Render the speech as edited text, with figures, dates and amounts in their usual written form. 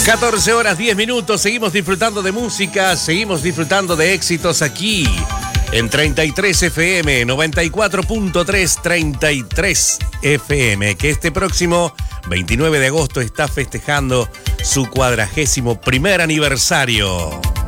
14 horas 10 minutos, seguimos disfrutando de música, seguimos disfrutando de éxitos aquí en 33 FM, 94.3 33 FM, que este próximo 29 de agosto está festejando su 41º aniversario.